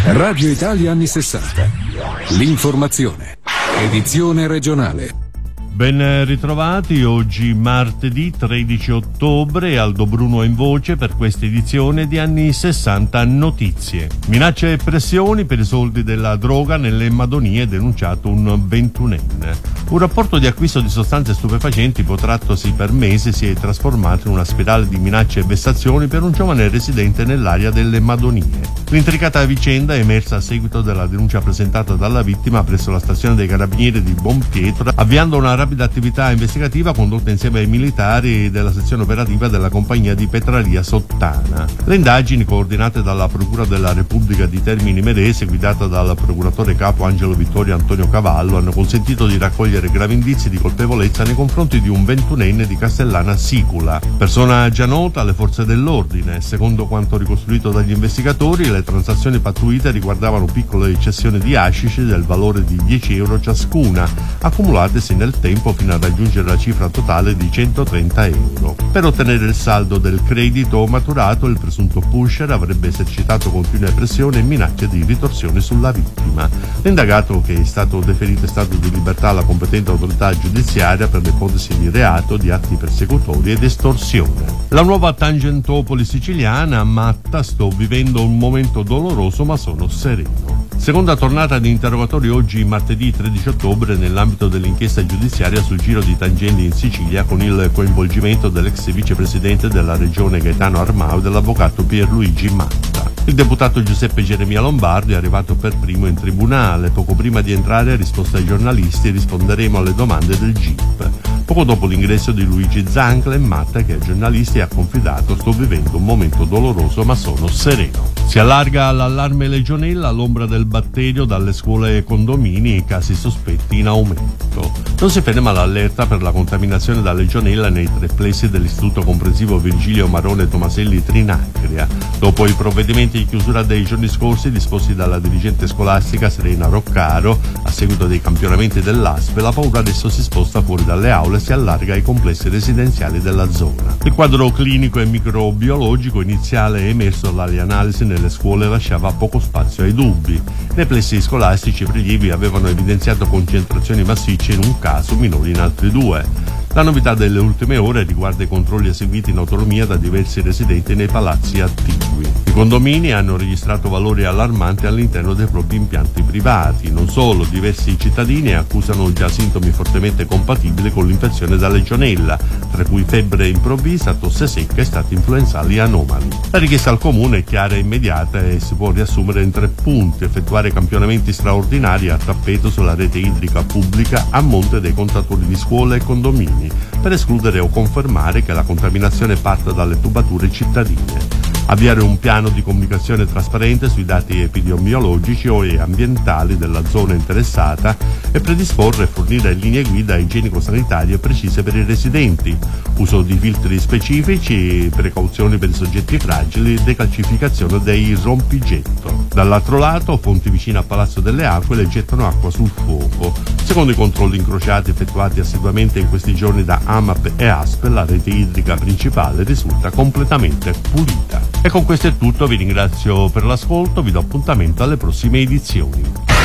Radio Italia anni 60. L'informazione. Edizione regionale. Ben ritrovati, oggi martedì 13 ottobre, Aldo Bruno in voce per questa edizione di Anni 60 Notizie. Minacce e pressioni per i soldi della droga nelle Madonie, denunciato un 21enne. Un rapporto di acquisto di sostanze stupefacenti protrattosi per mesi si è trasformato in una spirale di minacce e vessazioni per un giovane residente nell'area delle Madonie. L'intricata vicenda è emersa a seguito della denuncia presentata dalla vittima presso la stazione dei Carabinieri di Bonpietro, avviando una rapida attività investigativa condotta insieme ai militari della sezione operativa della compagnia di Petralia Sottana. Le indagini, coordinate dalla Procura della Repubblica di Termini Imerese, guidata dal procuratore capo Angelo Vittorio Antonio Cavallo, hanno consentito di raccogliere gravi indizi di colpevolezza nei confronti di un 21enne di Castellana Sicula, persona già nota alle forze dell'ordine. Secondo quanto ricostruito dagli investigatori, le transazioni pattuite riguardavano piccole cessioni di hashish del valore di 10 euro ciascuna, accumulatesi nel tempo fino a raggiungere la cifra totale di 130 euro. Per ottenere il saldo del credito maturato, il presunto pusher avrebbe esercitato continue pressioni e minacce di ritorsione sulla vittima. L'indagato, che è stato deferito in stato di libertà alla competente autorità giudiziaria per l'ipotesi di reato di atti persecutori ed estorsione. La nuova Tangentopoli siciliana: matta, sto vivendo un momento doloroso ma sono sereno. Seconda tornata di interrogatori oggi martedì 13 ottobre nell'ambito dell'inchiesta giudiziaria sul giro di tangenti in Sicilia, con il coinvolgimento dell'ex vicepresidente della regione Gaetano Armao e dell'avvocato Pierluigi Matta. Il deputato Giuseppe Geremia Lombardi è arrivato per primo in tribunale. Poco prima di entrare ha risposto ai giornalisti: risponderemo alle domande del GIP. Poco dopo l'ingresso di Luigi Zancle, Matta, che ai giornalisti ha confidato: sto vivendo un momento doloroso ma sono sereno. Si allarga l'allarme legionella all'ombra del batterio dalle scuole e condomini, e casi sospetti in aumento. Non si ferma l'allerta per la contaminazione da legionella nei tre plessi dell'istituto comprensivo Virgilio Marone Tomaselli Trinacria. Dopo i provvedimenti di chiusura dei giorni scorsi disposti dalla dirigente scolastica Serena Roccaro a seguito dei campionamenti dell'ASP, la paura adesso si sposta fuori dalle aule e si allarga ai complessi residenziali della zona. Il quadro clinico e microbiologico iniziale emerso dalle analisi nelle scuole lasciava poco spazio ai dubbi. Nei plessi scolastici i prelievi avevano evidenziato concentrazioni massicce in un caso, minori in altri due. La novità delle ultime ore riguarda i controlli eseguiti in autonomia da diversi residenti nei palazzi attigui. I condomini hanno registrato valori allarmanti all'interno dei propri impianti privati. Non solo, diversi cittadini accusano già sintomi fortemente compatibili con l'infezione da legionella, tra cui febbre improvvisa, tosse secca e stati influenzali anomali. La richiesta al comune è chiara e immediata e si può riassumere in 3 punti: effettuare campionamenti straordinari a tappeto sulla rete idrica pubblica a monte dei contatori di scuole e condomini, per escludere o confermare che la contaminazione parta dalle tubature cittadine. Avviare un piano di comunicazione trasparente sui dati epidemiologici e ambientali della zona interessata e predisporre e fornire linee guida igienico-sanitarie precise per i residenti, uso di filtri specifici, precauzioni per i soggetti fragili, decalcificazione dei rompigetto. Dall'altro lato, fonti vicine a Palazzo delle Aquile gettano acqua sul fuoco. Secondo i controlli incrociati effettuati assiduamente in questi giorni da AMAP e ASP, la rete idrica principale risulta completamente pulita. E con questo è tutto, vi ringrazio per l'ascolto, vi do appuntamento alle prossime edizioni.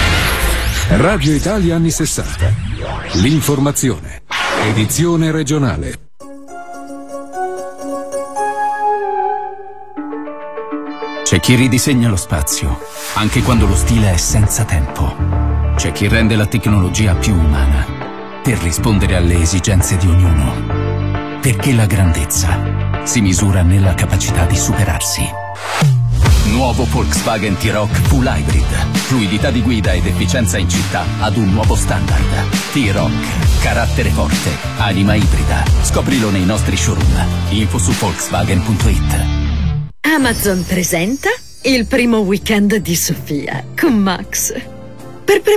Radio Italia anni 60. L'informazione. Edizione regionale. C'è chi ridisegna lo spazio, anche quando lo stile è senza tempo. C'è chi rende la tecnologia più umana, per rispondere alle esigenze di ognuno. Perché la grandezza si misura nella capacità di superarsi. Nuovo Volkswagen T-Roc Full Hybrid. Fluidità di guida ed efficienza in città ad un nuovo standard. T-Roc. Carattere forte. Anima ibrida. Scoprilo nei nostri showroom. Info su Volkswagen.it. Amazon presenta il primo weekend di Sofia con Max. Per